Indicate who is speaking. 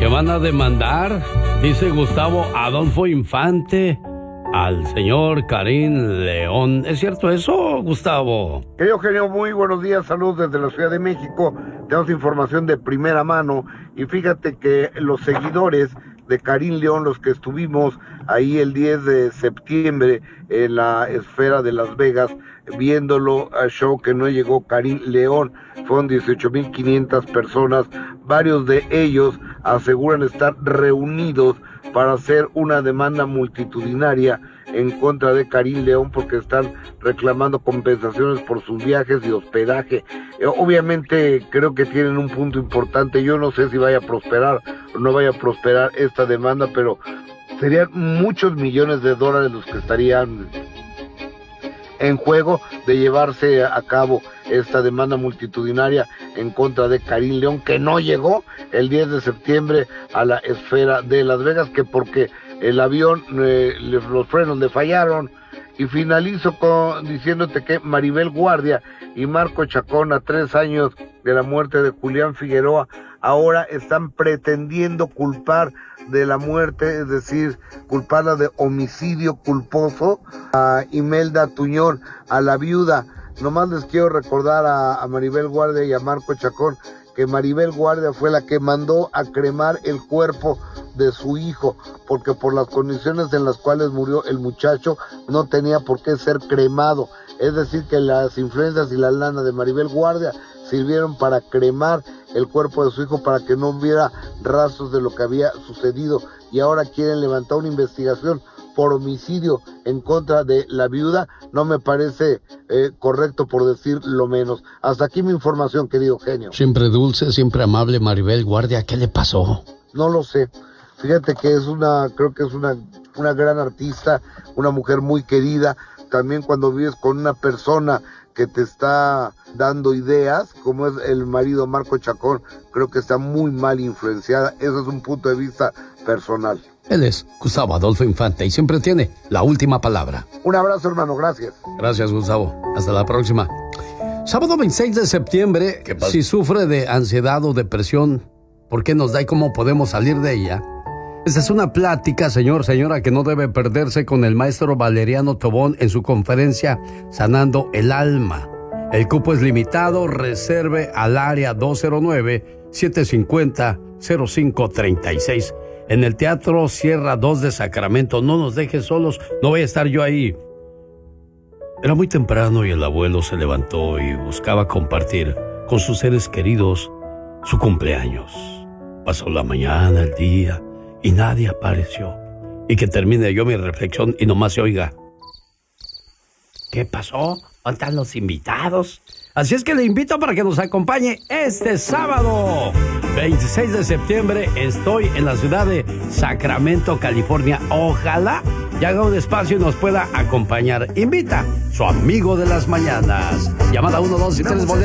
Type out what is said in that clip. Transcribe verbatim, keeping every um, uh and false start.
Speaker 1: Que van a demandar, dice Gustavo Adolfo Infante, al señor Karim León. ¿Es cierto eso, Gustavo?
Speaker 2: Querido Eugenio, muy buenos días, saludos desde la Ciudad de México. Tenemos información de primera mano y fíjate que los seguidores de Karim León, los que estuvimos ahí el diez de septiembre en la esfera de Las Vegas, viéndolo al show que no llegó Karim León, fueron dieciocho mil quinientas personas, varios de ellos aseguran estar reunidos para hacer una demanda multitudinaria en contra de Karim León porque están reclamando compensaciones por sus viajes y hospedaje. Eh, obviamente creo que tienen un punto importante, yo no sé si vaya a prosperar o no vaya a prosperar esta demanda, pero serían muchos millones de dólares los que estarían en juego de llevarse a cabo esta demanda multitudinaria en contra de Karim León, que no llegó el diez de septiembre a la esfera de Las Vegas, que porque el avión, eh, los frenos le fallaron. Y finalizo con, diciéndote que Maribel Guardia y Marco Chacón, a tres años de la muerte de Julián Figueroa, ahora están pretendiendo culpar de la muerte, es decir, culparla de homicidio culposo a Imelda Tuñón, a la viuda. Nomás les quiero recordar a, a Maribel Guardia y a Marco Chacón que Maribel Guardia fue la que mandó a cremar el cuerpo de su hijo, porque por las condiciones en las cuales murió el muchacho no tenía por qué ser cremado. Es decir, que las influencias y la lana de Maribel Guardia sirvieron para cremar el cuerpo de su hijo para que no hubiera rastros de lo que había sucedido, y ahora quieren levantar una investigación por homicidio en contra de la viuda. No me parece eh, correcto, por decir lo menos. Hasta aquí mi información, querido genio.
Speaker 1: Siempre dulce, siempre amable Maribel Guardia. ¿Qué le pasó?
Speaker 2: No lo sé. Fíjate que es una, creo que es una, una gran artista, una mujer muy querida. También cuando vives con una persona que te está dando ideas, como es el marido Marco Chacón, creo que está muy mal influenciada. Ese es un punto de vista personal.
Speaker 1: Él es Gustavo Adolfo Infante y siempre tiene la última palabra.
Speaker 2: Un abrazo, hermano, gracias.
Speaker 1: Gracias, Gustavo. Hasta la próxima. Sábado veintiséis de septiembre, si sufre de ansiedad o depresión, ¿por qué nos da y cómo podemos salir de ella? Esta es una plática, señor, señora, que no debe perderse con el maestro Valeriano Tobón en su conferencia Sanando el Alma. El cupo es limitado, reserve al área dos cero nueve, siete cinco cero, cero cinco tres seis. En el Teatro Sierra dos de Sacramento. No nos dejes solos, no voy a estar yo ahí. Era muy temprano y el abuelo se levantó y buscaba compartir con sus seres queridos su cumpleaños. Pasó la mañana, el día, y nadie apareció. Y que termine yo mi reflexión y nomás se oiga: ¿qué pasó? ¿Dónde están los invitados? Así es que le invito para que nos acompañe este sábado veintiséis de septiembre. Estoy en la ciudad de Sacramento, California. Ojalá ya haga un espacio y nos pueda acompañar. Invita su amigo de las mañanas. Llamada uno, dos y tres.